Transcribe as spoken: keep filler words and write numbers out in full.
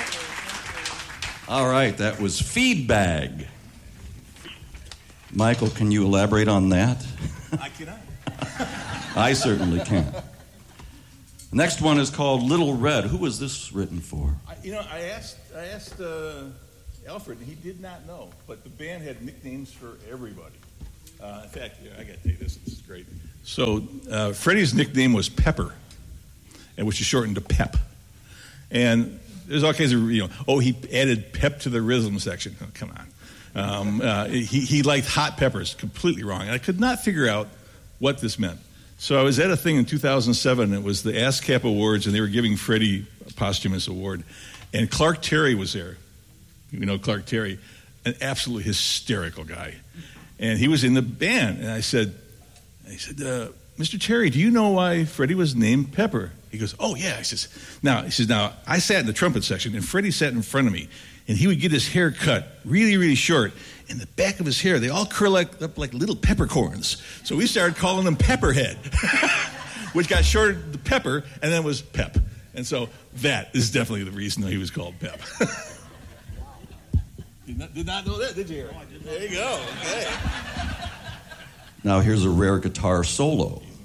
All right, that was feed bag. Michael, can you elaborate on that? I cannot. I certainly can. The next one is called Little Red. Who was this written for? I, you know, I asked I asked uh, Alfred, and he did not know, but the band had nicknames for everybody. Uh, in fact, yeah, I got to tell you this. This is great. So uh, Freddie's nickname was Pepper, and which is shortened to Pep. And there's all kinds of, you know, oh, he added pep to the rhythm section. Oh, come on. Um, uh, he, he liked hot peppers. Completely wrong. And I could not figure out what this meant. So I was at a thing in two thousand seven. It was the ASCAP Awards, and they were giving Freddie a posthumous award. And Clark Terry was there. You know Clark Terry, an absolutely hysterical guy. And he was in the band. And I said, I said, uh, Mister Terry, do you know why Freddie was named Pepper? He goes, oh, yeah. He says, now, he says, now, I sat in the trumpet section, and Freddie sat in front of me. And he would get his hair cut really, really short. And the back of his hair, they all curl like, up like little peppercorns. So we started calling him Pepperhead, which got shortened to Pepper, and then was Pep. And so that is definitely the reason that he was called Pep. did, not, did not know that, did you, Eric? Oh, there you go. Okay. Now here's a rare guitar solo.